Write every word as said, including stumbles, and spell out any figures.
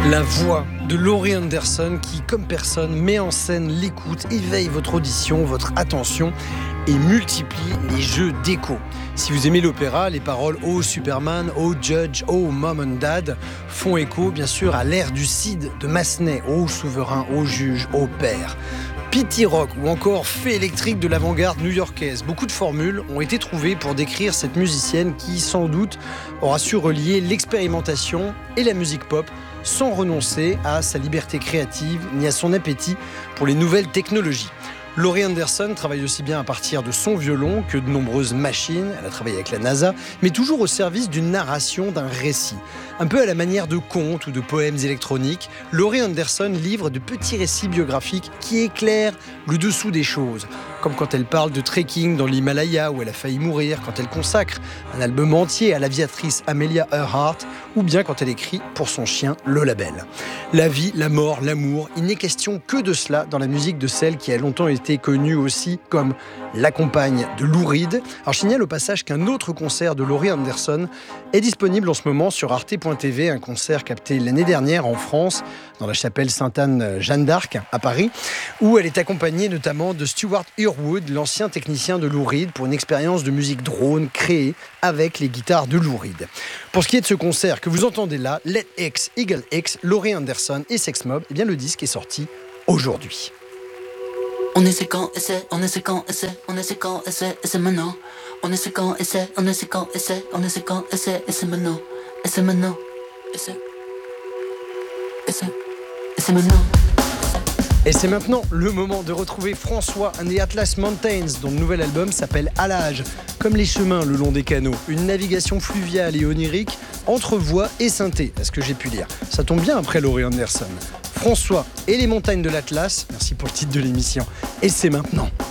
La voix de Laurie Anderson qui, comme personne, met en scène l'écoute, éveille votre audition, votre attention et multiplie les jeux d'écho. Si vous aimez l'opéra, les paroles « Oh Superman »,« Oh Judge »,« Oh Mom and Dad » font écho bien sûr à l'ère du Cid de Massenet, « Oh Souverain »,« Oh Juge »,« Oh Père ». Pity Rock ou encore Fée électrique de l'avant-garde new-yorkaise. Beaucoup de formules ont été trouvées pour décrire cette musicienne qui, sans doute, aura su relier l'expérimentation et la musique pop sans renoncer à sa liberté créative ni à son appétit pour les nouvelles technologies. Laurie Anderson travaille aussi bien à partir de son violon que de nombreuses machines. Elle a travaillé avec la NASA, mais toujours au service d'une narration, d'un récit. Un peu à la manière de contes ou de poèmes électroniques, Laurie Anderson livre de petits récits biographiques qui éclairent le dessous des choses. Comme quand elle parle de trekking dans l'Himalaya où elle a failli mourir, quand elle consacre un album entier à l'aviatrice Amelia Earhart, ou bien quand elle écrit pour son chien Lola Bell. La vie, la mort, l'amour, il n'est question que de cela dans la musique de celle qui a longtemps été connue aussi comme la compagne de Lou Reed. Alors je signale au passage qu'un autre concert de Laurie Anderson est disponible en ce moment sur arte point t v, un concert capté l'année dernière en France, dans la chapelle Sainte-Anne-Jeanne d'Arc à Paris, où elle est accompagnée notamment de Stuart Earwood, l'ancien technicien de Lou Reed, pour une expérience de musique drone créée avec les guitares de Lou Reed. Pour ce qui est de ce concert que vous entendez là, Let X Eagle X, Laurie Anderson et Sex Mob, eh bien le disque est sorti aujourd'hui. On est séquent, et c'est, on est séquent, et c'est, on est séquent, et c'est, et c'est maintenant. On est séquent, et c'est, on est séquent, et c'est, on est séquent, et c'est, et c'est maintenant. Et c'est maintenant, et c'est, et c'est, et c'est maintenant. Et c'est maintenant le moment de retrouver François and the Atlas Mountains, dont le nouvel album s'appelle Allage, comme les chemins le long des canaux. Une navigation fluviale et onirique entre voix et synthé, à ce que j'ai pu lire. Ça tombe bien après Laurie Anderson. François et les montagnes de l'Atlas, merci pour le titre de l'émission. Et c'est maintenant.